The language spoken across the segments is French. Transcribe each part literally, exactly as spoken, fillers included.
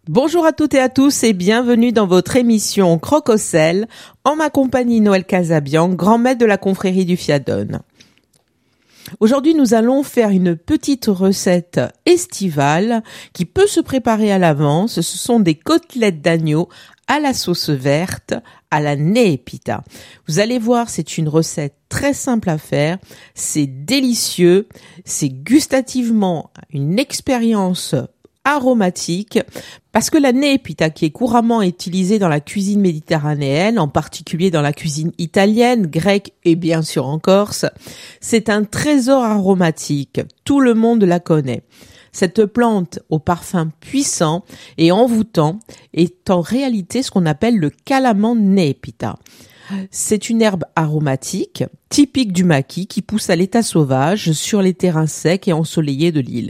Bonjour à toutes et à tous et bienvenue dans votre émission Croque au sel, en ma compagnie Noël Casabian, grand maître de la confrérie du Fiadone. Aujourd'hui, nous allons faire une petite recette estivale qui peut se préparer à l'avance. Ce sont des côtelettes d'agneau à la sauce verte, à la Népita. Vous allez voir, c'est une recette très simple à faire, c'est délicieux, c'est gustativement une expérience aromatique, parce que la Népita, qui est couramment utilisée dans la cuisine méditerranéenne, en particulier dans la cuisine italienne, grecque et bien sûr en Corse, c'est un trésor aromatique. Tout le monde la connaît. Cette plante au parfum puissant et envoûtant est en réalité ce qu'on appelle le calaman Népita. C'est une herbe aromatique, typique du maquis, qui pousse à l'état sauvage sur les terrains secs et ensoleillés de l'île.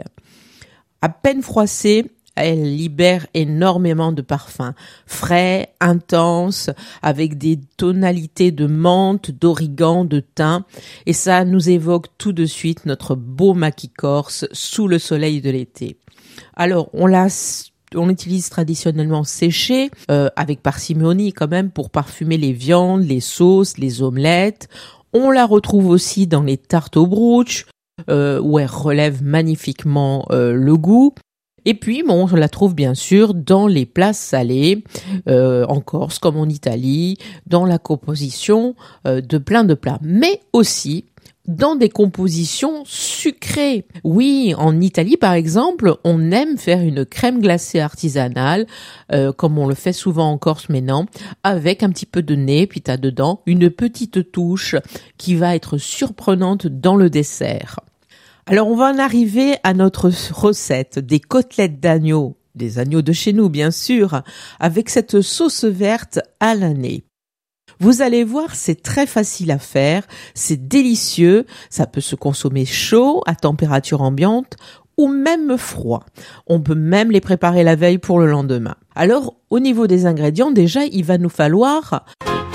À peine froissée, elle libère énormément de parfums, frais, intenses, avec des tonalités de menthe, d'origan, de thym, et ça nous évoque tout de suite notre beau maquis corse sous le soleil de l'été. Alors, on la On l'utilise traditionnellement séchée, euh, avec parcimonie quand même, pour parfumer les viandes, les sauces, les omelettes. On la retrouve aussi dans les tartes au brooch, euh, où elle relève magnifiquement euh, le goût. Et puis, bon, on la trouve bien sûr dans les plats salés, euh, en Corse comme en Italie, dans la composition euh, de plein de plats, mais aussi dans des compositions sucrées. Oui, en Italie, par exemple, on aime faire une crème glacée artisanale, euh, comme on le fait souvent en Corse maintenant, avec un petit peu de Népita dedans, une petite touche qui va être surprenante dans le dessert. Alors, on va en arriver à notre recette des côtelettes d'agneau, des agneaux de chez nous, bien sûr, avec cette sauce verte à l'année. Vous allez voir, c'est très facile à faire, c'est délicieux, ça peut se consommer chaud, à température ambiante, ou même froid. On peut même les préparer la veille pour le lendemain. Alors, au niveau des ingrédients, déjà, il va nous falloir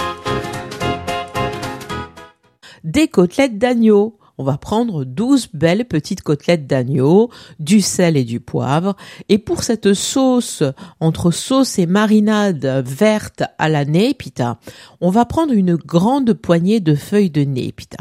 des côtelettes d'agneau. On va prendre douze belles petites côtelettes d'agneau, du sel et du poivre. Et pour cette sauce, entre sauce et marinade verte à la Népita, on va prendre une grande poignée de feuilles de Népita.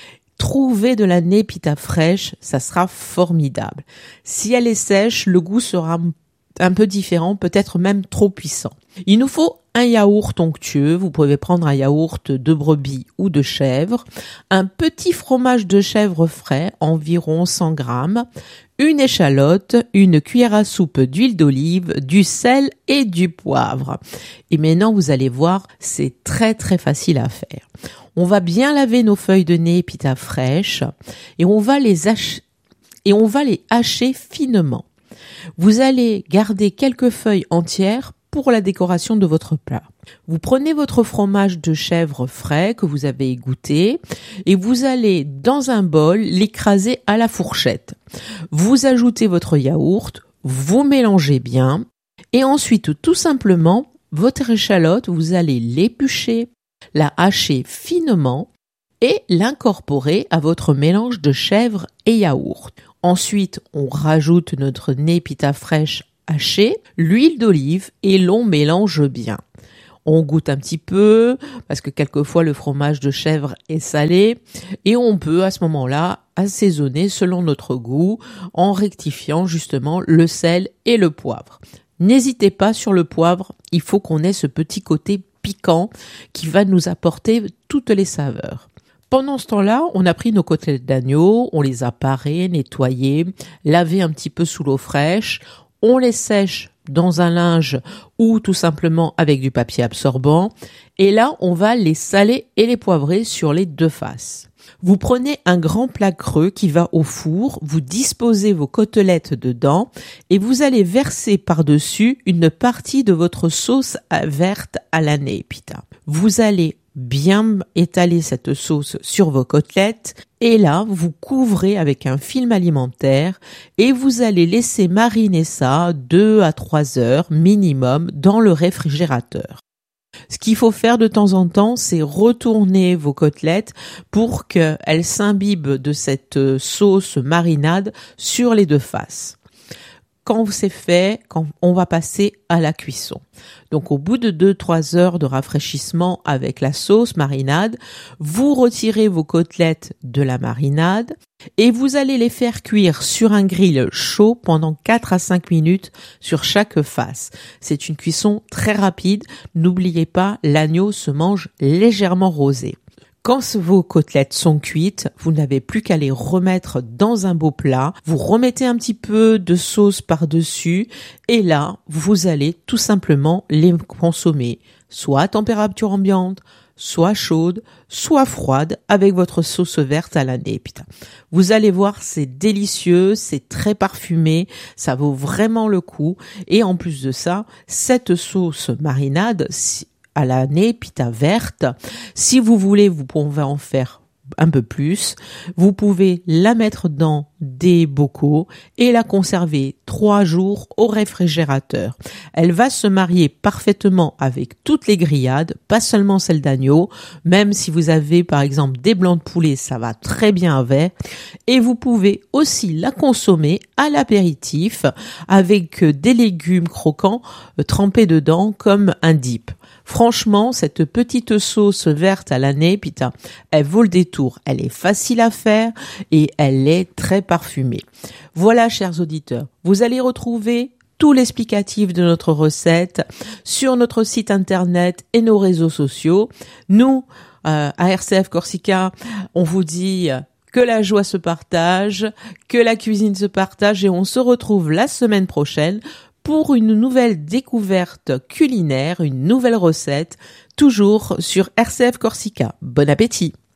Trouver de la Népita fraîche, ça sera formidable. Si elle est sèche, le goût sera un peu différent, peut-être même trop puissant. Il nous faut un yaourt onctueux, vous pouvez prendre un yaourt de brebis ou de chèvre, un petit fromage de chèvre frais, environ cent grammes, une échalote, une cuillère à soupe d'huile d'olive, du sel et du poivre. Et maintenant, vous allez voir, c'est très très facile à faire. On va bien laver nos feuilles de Népita fraîches et on va les hacher, et on va les hacher finement. Vous allez garder quelques feuilles entières pour la décoration de votre plat. Vous prenez votre fromage de chèvre frais que vous avez égoutté et vous allez dans un bol l'écraser à la fourchette. Vous ajoutez votre yaourt, vous mélangez bien et ensuite tout simplement votre échalote, vous allez l'éplucher, la hacher finement et l'incorporer à votre mélange de chèvre et yaourt. Ensuite, on rajoute notre Népita fraîche hachée, l'huile d'olive et l'on mélange bien. On goûte un petit peu parce que quelquefois le fromage de chèvre est salé et on peut à ce moment-là assaisonner selon notre goût en rectifiant justement le sel et le poivre. N'hésitez pas sur le poivre, il faut qu'on ait ce petit côté piquant qui va nous apporter toutes les saveurs. Pendant ce temps-là, on a pris nos côtelettes d'agneau, on les a parées, nettoyées, lavées un petit peu sous l'eau fraîche, on les sèche dans un linge ou tout simplement avec du papier absorbant et là, on va les saler et les poivrer sur les deux faces. Vous prenez un grand plat creux qui va au four, vous disposez vos côtelettes dedans et vous allez verser par-dessus une partie de votre sauce verte à la Népita. Vous allez bien étaler cette sauce sur vos côtelettes et là, vous couvrez avec un film alimentaire et vous allez laisser mariner ça deux à trois heures minimum dans le réfrigérateur. Ce qu'il faut faire de temps en temps, c'est retourner vos côtelettes pour qu'elles s'imbibent de cette sauce marinade sur les deux faces. quand c'est fait, quand on va passer à la cuisson. Donc au bout de deux trois heures de rafraîchissement avec la sauce marinade, vous retirez vos côtelettes de la marinade et vous allez les faire cuire sur un grill chaud pendant quatre à cinq minutes sur chaque face. C'est une cuisson très rapide. N'oubliez pas, l'agneau se mange légèrement rosé. Quand vos côtelettes sont cuites, vous n'avez plus qu'à les remettre dans un beau plat. Vous remettez un petit peu de sauce par-dessus et là, vous allez tout simplement les consommer, soit à température ambiante, soit chaude, soit froide avec votre sauce verte à la népita. Vous allez voir, c'est délicieux, c'est très parfumé, ça vaut vraiment le coup. Et en plus de ça, cette sauce marinade, à la népita verte, si vous voulez, vous pouvez en faire un peu plus. Vous pouvez la mettre dans des bocaux et la conserver trois jours au réfrigérateur. Elle va se marier parfaitement avec toutes les grillades, pas seulement celles d'agneau. Même si vous avez par exemple des blancs de poulet, ça va très bien avec. Et vous pouvez aussi la consommer à l'apéritif avec des légumes croquants trempés dedans comme un dip. Franchement, cette petite sauce verte à la népita, elle vaut le détour. Elle est facile à faire et elle est très parfumée. Voilà, chers auditeurs, vous allez retrouver tout l'explicatif de notre recette sur notre site internet et nos réseaux sociaux. Nous, euh, à R C F Corsica, on vous dit que la joie se partage, que la cuisine se partage et on se retrouve la semaine prochaine pour une nouvelle découverte culinaire, une nouvelle recette, toujours sur R C F Corsica. Bon appétit!